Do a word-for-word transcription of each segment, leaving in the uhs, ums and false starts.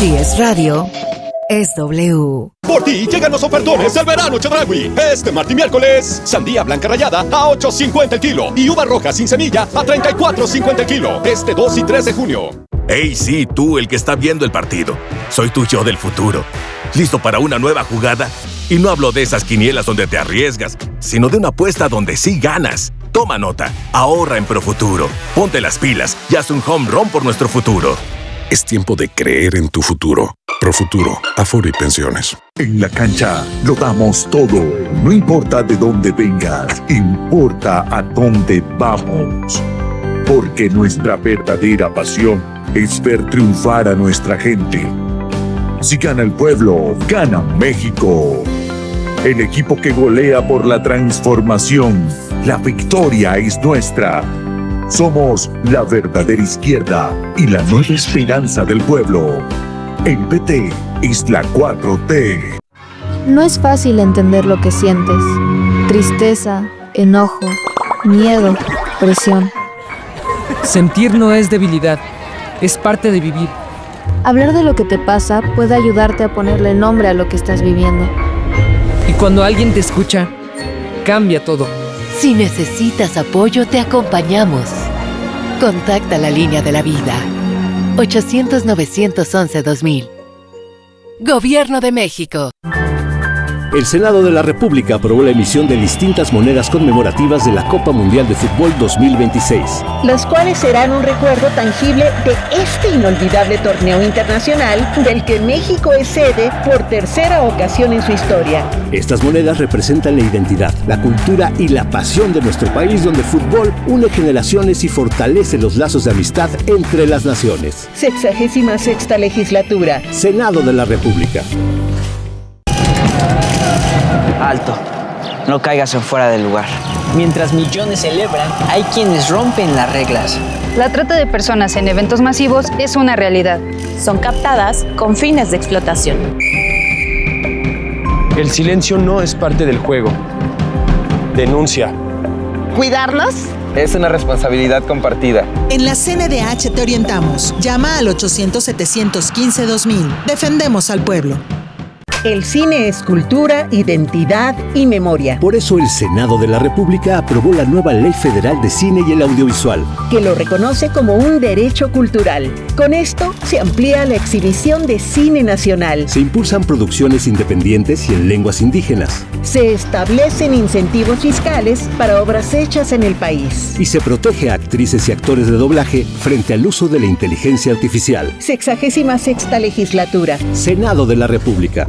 Si es radio, es W. Por ti llegan los ofertones del verano Chedraui. Este martes y miércoles, sandía blanca rallada a ocho cincuenta el kilo y uva roja sin semilla a treinta y cuatro cincuenta el kilo. Este dos y tres de junio. Hey, sí, tú, el que está viendo el partido. Soy tu yo del futuro. ¿Listo para una nueva jugada? Y no hablo de esas quinielas donde te arriesgas, sino de una apuesta donde sí ganas. Toma nota, ahorra en Profuturo. Ponte las pilas y haz un home run por nuestro futuro. Es tiempo de creer en tu futuro. Profuturo, Afore y Pensiones. En la cancha lo damos todo. No importa de dónde vengas, importa a dónde vamos. Porque nuestra verdadera pasión es ver triunfar a nuestra gente. Si gana el pueblo, gana México. El equipo que golea por la transformación. La victoria es nuestra. Somos la verdadera izquierda y la nueva esperanza del pueblo. El P T es la cuatro T. No es fácil entender lo que sientes. Tristeza, enojo, miedo, presión. Sentir no es debilidad, es parte de vivir. Hablar de lo que te pasa puede ayudarte a ponerle nombre a lo que estás viviendo. Y cuando alguien te escucha, cambia todo. Si necesitas apoyo, te acompañamos. Contacta la línea de la vida. ochocientos, novecientos once, dos mil. Gobierno de México. El Senado de la República aprobó la emisión de distintas monedas conmemorativas de la Copa Mundial de Fútbol dos mil veintiséis. Las cuales serán un recuerdo tangible de este inolvidable torneo internacional del que México es sede por tercera ocasión en su historia. Estas monedas representan la identidad, la cultura y la pasión de nuestro país, donde el fútbol une generaciones y fortalece los lazos de amistad entre las naciones. Sexagésima sexta legislatura. Senado de la República. Alto, no caigas en fuera del lugar. Mientras millones celebran, hay quienes rompen las reglas. La trata de personas en eventos masivos es una realidad. Son captadas con fines de explotación. El silencio no es parte del juego. Denuncia. ¿Cuidarlos? Es una responsabilidad compartida. En la C N D H te orientamos. Llama al ochocientos, setecientos quince, dos mil. Defendemos al pueblo. El cine es cultura, identidad y memoria. Por eso el Senado de la República aprobó la nueva Ley Federal de Cine y el Audiovisual, que lo reconoce como un derecho cultural. Con esto se amplía la exhibición de cine nacional. Se impulsan producciones independientes y en lenguas indígenas. Se establecen incentivos fiscales para obras hechas en el país. Y se protege a actrices y actores de doblaje frente al uso de la inteligencia artificial. Sexagésima sexta legislatura. Senado de la República.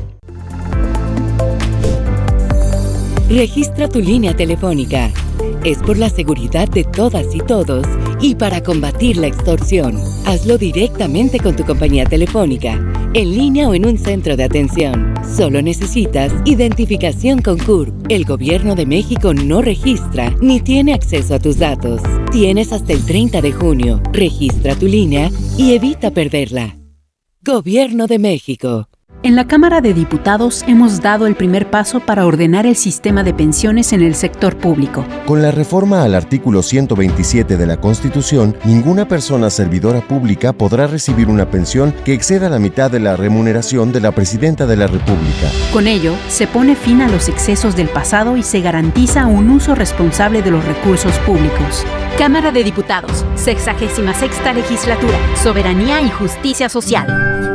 Registra tu línea telefónica. Es por la seguridad de todas y todos y para combatir la extorsión. Hazlo directamente con tu compañía telefónica, en línea o en un centro de atención. Solo necesitas identificación con C U R P. El Gobierno de México no registra ni tiene acceso a tus datos. Tienes hasta el treinta de junio. Registra tu línea y evita perderla. Gobierno de México. En la Cámara de Diputados hemos dado el primer paso para ordenar el sistema de pensiones en el sector público. Con la reforma al artículo ciento veintisiete de la Constitución, ninguna persona servidora pública podrá recibir una pensión que exceda la mitad de la remuneración de la Presidenta de la República. Con ello, se pone fin a los excesos del pasado y se garantiza un uso responsable de los recursos públicos. Cámara de Diputados, sexagésima sexta legislatura, Soberanía y Justicia Social.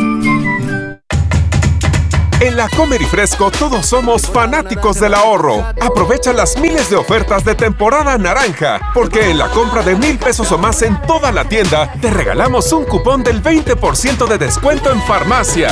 En la Comer y Fresco todos somos fanáticos del ahorro. Aprovecha las miles de ofertas de temporada naranja, porque en la compra de mil pesos o más en toda la tienda, te regalamos un cupón del veinte por ciento de descuento en farmacia.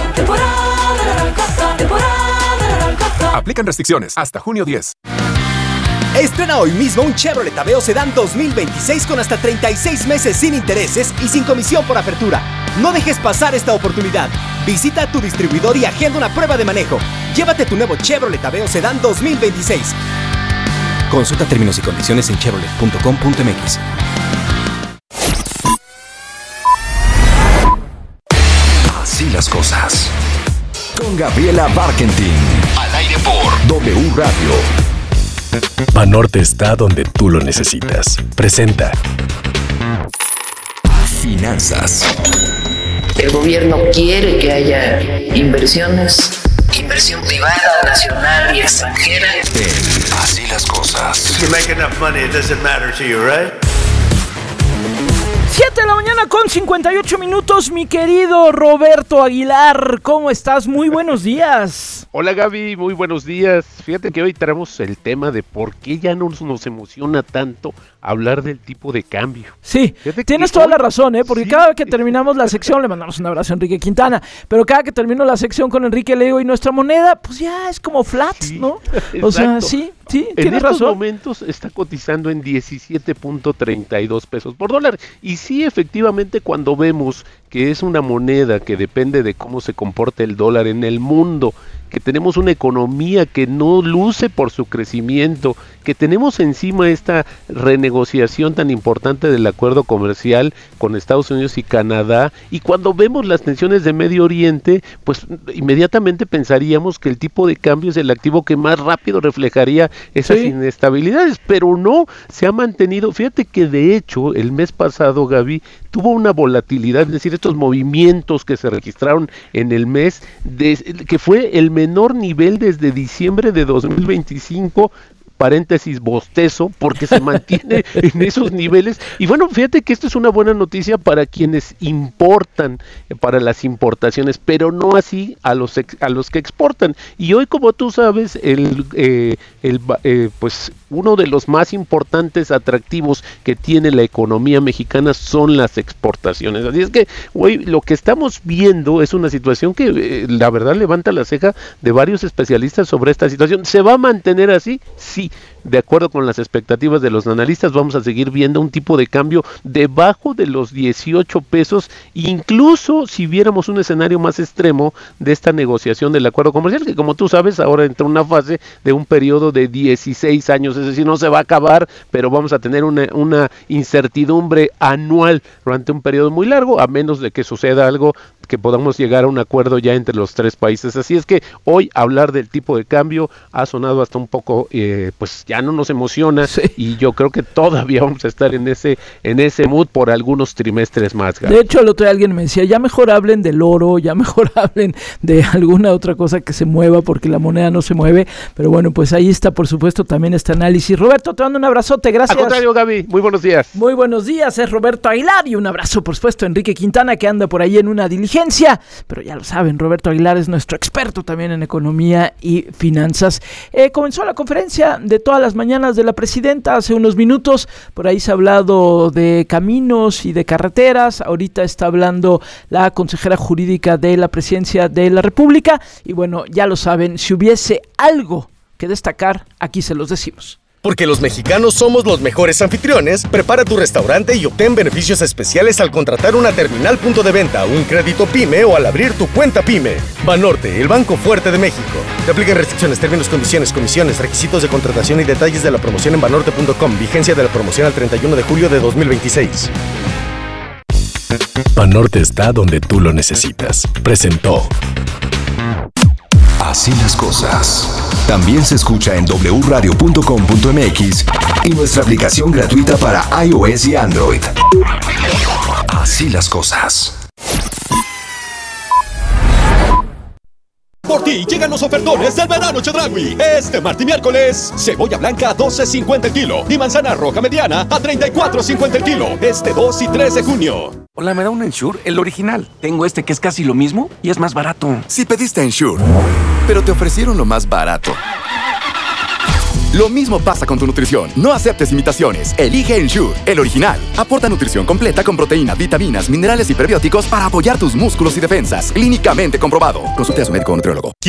Aplican restricciones hasta junio diez. Estrena hoy mismo un Chevrolet Aveo Sedán dos mil veintiséis con hasta treinta y seis meses sin intereses y sin comisión por apertura. No dejes pasar esta oportunidad. Visita tu distribuidor y agenda una prueba de manejo. Llévate tu nuevo Chevrolet Aveo Sedán dos mil veintiséis. Consulta términos y condiciones en chevrolet punto com punto m x. Así las cosas. Con Gabriela Barkentin. Al aire por W Radio. Banorte está donde tú lo necesitas. Presenta Finanzas. El gobierno quiere que haya inversiones, inversión privada, nacional y extranjera. En Así las Cosas. If you make enough money, it doesn't matter to you, right? siete de la mañana con cincuenta y ocho minutos, mi querido Roberto Aguilar, ¿cómo estás? Muy buenos días. Hola Gaby, muy buenos días. Fíjate que hoy traemos el tema de por qué ya no nos emociona tanto hablar del tipo de cambio. Sí, tienes toda la razón, ¿eh? Porque sí, cada vez que terminamos la sección, le mandamos un abrazo a Enrique Quintana, pero cada que termino la sección con Enrique le digo, y nuestra moneda, pues ya es como flat, sí, ¿no? Exacto. O sea, sí, sí, tienes razón. En estos momentos está cotizando en diecisiete punto treinta y dos pesos por dólar. Y sí, efectivamente, cuando vemos que es una moneda que depende de cómo se comporta el dólar en el mundo, que tenemos una economía que no luce por su crecimiento, que tenemos encima esta renegociación tan importante del acuerdo comercial con Estados Unidos y Canadá, y cuando vemos las tensiones de Medio Oriente, pues inmediatamente pensaríamos que el tipo de cambio es el activo que más rápido reflejaría esas sí. inestabilidades, pero no, se ha mantenido. Fíjate que de hecho el mes pasado, Gaby, tuvo una volatilidad, es decir, estos movimientos que se registraron en el mes, de, que fue el menor nivel desde diciembre de dos mil veinticinco, paréntesis bostezo, porque se mantiene en esos niveles. Y bueno, fíjate que esto es una buena noticia para quienes importan, para las importaciones, pero no así a los ex, a los que exportan. Y hoy, como tú sabes, el, eh, el eh, pues uno de los más importantes atractivos que tiene la economía mexicana son las exportaciones. Así es que hoy lo que estamos viendo es una situación que eh, la verdad levanta la ceja de varios especialistas sobre esta situación. ¿Se va a mantener así? Sí. De acuerdo con las expectativas de los analistas, vamos a seguir viendo un tipo de cambio debajo de los dieciocho pesos, incluso si viéramos un escenario más extremo de esta negociación del acuerdo comercial, que como tú sabes, ahora entra una fase de un periodo de dieciséis años, es decir, no se va a acabar, pero vamos a tener una, una incertidumbre anual durante un periodo muy largo, a menos de que suceda algo que podamos llegar a un acuerdo ya entre los tres países. Así es que hoy hablar del tipo de cambio ha sonado hasta un poco, eh, pues ya no nos emociona, sí. y yo creo que todavía vamos a estar en ese en ese mood por algunos trimestres más. Gaby. De hecho, el otro día alguien me decía, ya mejor hablen del oro, ya mejor hablen de alguna otra cosa que se mueva, porque la moneda no se mueve, pero bueno, pues ahí está, por supuesto, también este análisis. Roberto, te mando un abrazote, gracias. Al contrario, Gaby, muy buenos días. Muy buenos días, es Roberto Aguilar, y un abrazo, por supuesto, a Enrique Quintana, que anda por ahí en una diligencia. Pero ya lo saben, Roberto Aguilar es nuestro experto también en economía y finanzas. Eh, comenzó la conferencia de todas las mañanas de la presidenta hace unos minutos. Por ahí se ha hablado de caminos y de carreteras. Ahorita está hablando la consejera jurídica de la presidencia de la República. Y bueno, ya lo saben, si hubiese algo que destacar, aquí se los decimos. Porque los mexicanos somos los mejores anfitriones, prepara tu restaurante y obtén beneficios especiales al contratar una terminal punto de venta, un crédito PYME o al abrir tu cuenta PYME. Banorte, el banco fuerte de México. Te aplican restricciones, términos, condiciones, comisiones, requisitos de contratación y detalles de la promoción en banorte punto com. Vigencia de la promoción al treinta y uno de julio de dos mil veintiséis. Banorte está donde tú lo necesitas. Presentó Así las Cosas. También se escucha en doble u radio punto com punto m x y nuestra aplicación gratuita para iOS y Android. Así las Cosas. Por ti llegan los ofertones del verano Chedraui. Este martes y miércoles, cebolla blanca a doce cincuenta el kilo y manzana roja mediana a treinta y cuatro cincuenta el kilo. Este dos y tres de junio. Hola, ¿me da un Ensure? El original. Tengo este que es casi lo mismo y es más barato. Si pediste Ensure, pero te ofrecieron lo más barato. Lo mismo pasa con tu nutrición. No aceptes imitaciones. Elige Ensure, el original. Aporta nutrición completa con proteínas, vitaminas, minerales y prebióticos para apoyar tus músculos y defensas. Clínicamente comprobado. Consulte a su médico o nutriólogo.